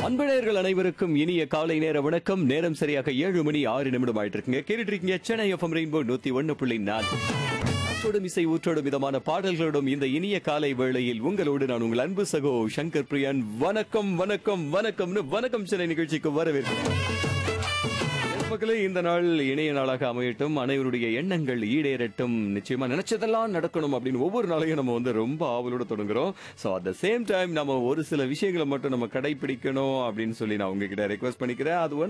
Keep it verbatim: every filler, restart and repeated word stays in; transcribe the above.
அன்பழகர்கள் அனைவருக்கும் இனிய காலை நேர வணக்கம். நேரம் சரியாக ஏழு மணி ஆறு நிமிடம் ஆயிட்டு இருக்குங்க. கேட்டுட்டு இருக்கீங்க சென்னை எஃப்எம் ரெயின்போ நூத்தி ஒன்னு புள்ளி நாலு. ஊற்றோடும் இசை ஊற்றோடும் விதமான பாடல்களோடும் இந்த இனிய காலை வேளையில் உங்களோடு நான் உங்கள் அன்பு சகோ சங்கர் பிரியன். வணக்கம் வணக்கம் வணக்கம்னு வணக்கம் சென்னை நிகழ்ச்சிக்கு வரவேற்கிறேன். மக்களே, இந்த நாள் இணைய நாளாக அமையட்டும், அனைவருடைய எண்ணங்கள் ஈடேறட்டும், நிச்சயமா நினைச்சதெல்லாம் நடக்கணும் அப்படின்னு ஒவ்வொரு நாளையும் நம்ம வந்து ரொம்ப ஆவலோட தொடங்குறோம். So at the same time நம்ம ஒரு சில விஷயங்களை மட்டும் நம்ம கடைபிடிக்கணும் அப்படின்னு சொல்லி நான் உங்ககிட்ட ரெக்வஸ்ட் பண்ணிக்கிறேன். அது